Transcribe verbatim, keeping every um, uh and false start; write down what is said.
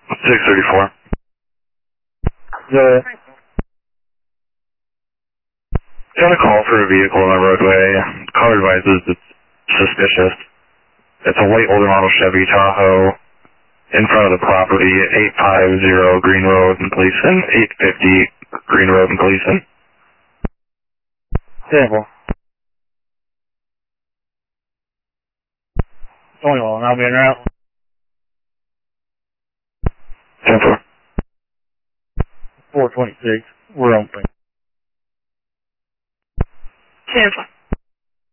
six thirty-four. The Got a call for a vehicle on the roadway. Caller advises it's suspicious. It's a white older model Chevy Tahoe in front of the property at eight fifty Green Road in Gleason, eight fifty Green Road in Gleason. sample. twenty-one, I'll be en route. ten four. four twenty-six, we're on. ten four.